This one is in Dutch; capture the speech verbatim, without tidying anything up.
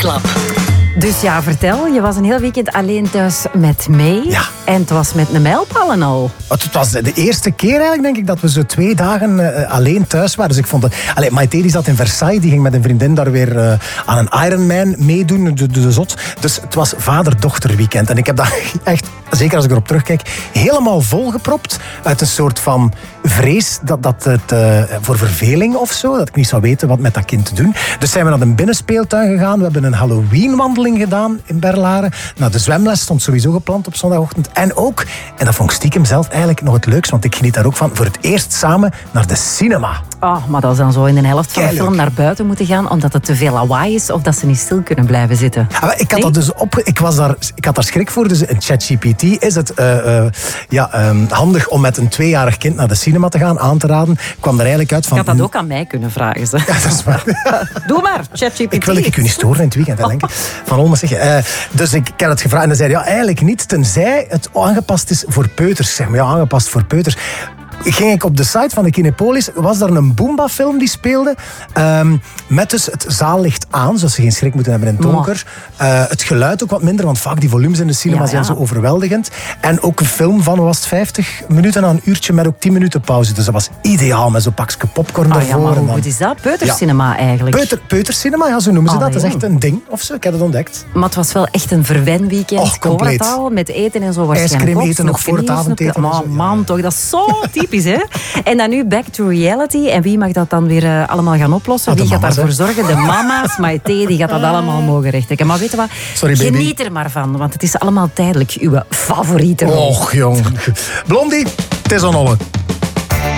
Klap. Dus ja, vertel. Je was een heel weekend alleen thuis met May. Ja. En het was met een mijlpaal en al. Het was de eerste keer eigenlijk, denk ik, dat we zo twee dagen uh, alleen thuis waren. Dus ik vond het... Allee, Maite die zat in Versailles, die ging met een vriendin daar weer uh, aan een Ironman meedoen, de, de, de zot. Dus het was vader-dochter weekend. En ik heb dat echt, zeker als ik erop terugkijk, helemaal volgepropt uit een soort van vrees dat, dat het uh, voor verveling of zo, dat ik niet zou weten wat met dat kind te doen. Dus zijn we naar een binnenspeeltuin gegaan. We hebben een Halloween-wandeling gedaan in Berlaren. Nou, de zwemles stond sowieso gepland op zondagochtend. En ook, en dat vond ik stiekem zelf eigenlijk nog het leukst, want ik geniet daar ook van, voor het eerst samen naar de cinema. Oh, maar dat is dan zo in de helft van de Keileuk. film naar buiten moeten gaan, omdat het te veel lawaai is of dat ze niet stil kunnen blijven zitten. Ah, ik had Nee? dat dus op, ik was daar, ik had daar schrik voor. Dus in ChatGPT is het uh, uh, ja, um, handig om met een tweejarig kind naar de cinema te gaan, aan te raden. Ik kwam er eigenlijk uit van... Ik had dat ook aan mij kunnen vragen. Ze. Ja, dat is waar. Doe maar, ChatGPT. Ik wil ik u niet storen in het weekend, hè, denk ik. Van Olmen zeggen. Uh, dus ik, ik heb het gevraagd en hij zei, ja, eigenlijk niet, tenzij het aangepast is voor peuters. Ik zeg maar, ja, aangepast voor peuters. Ging ik op de site van de Kinepolis, was daar een Boomba-film die speelde, um, met dus het zaallicht aan, zodat ze geen schrik moeten hebben in het donker. Uh, het geluid ook wat minder, want vaak die volumes in de cinema Ja, ja. zijn zo overweldigend. En ook een film van, was het, vijftig minuten aan een uurtje met ook tien minuten pauze. Dus dat was ideaal, met zo'n pakje popcorn Ah, ervoor. ja, maar en hoe dan... goed is dat? Peutercinema eigenlijk. Peuter, peutercinema, ja, zo noemen ze Allee, dat. Dat is echt jong. een ding, of zo. Ik heb het ontdekt. Maar het was wel echt een verwenweekend. Och, Ik hoor compleet. het al, met eten en zo waarschijnlijk IJscream ook. eten nog voor het Snoepjes, avondeten en Maar zo, ja. man, toch, dat is zo typisch, hè? En dan nu back to reality. En wie mag dat dan weer uh, allemaal gaan oplossen? Ah, de Wie gaat mama's, daarvoor zorgen? De mama's, Maite, die gaat dat allemaal mogen rechtzetten. Maar weet je wat? Sorry, baby. Geniet er maar van, want het is allemaal tijdelijk uw favoriete rol. Och, jong. Blondie, het is aan alle.